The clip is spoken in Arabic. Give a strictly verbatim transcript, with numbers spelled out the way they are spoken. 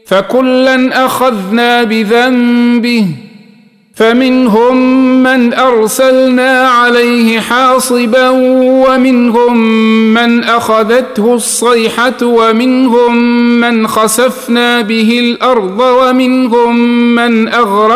فكلا أخذنا بذنبه فمنهم من أرسلنا عليه حاصبا ومنهم من أخذته الصيحة ومنهم من خسفنا به الأرض ومنهم من أغرقنا